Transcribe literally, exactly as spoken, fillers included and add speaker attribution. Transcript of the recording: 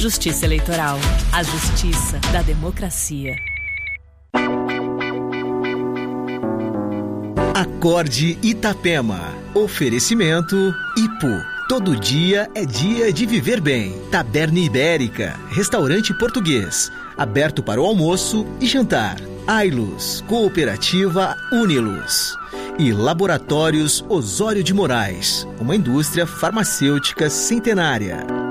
Speaker 1: Justiça Eleitoral. A justiça da democracia.
Speaker 2: Acorde Itapema. Oferecimento Ipu. Todo dia é dia de viver bem. Taberna Ibérica. Restaurante português. Aberto para o almoço e jantar. Ailus. Cooperativa Unilus. E Laboratórios Osório de Moraes. Uma indústria farmacêutica centenária.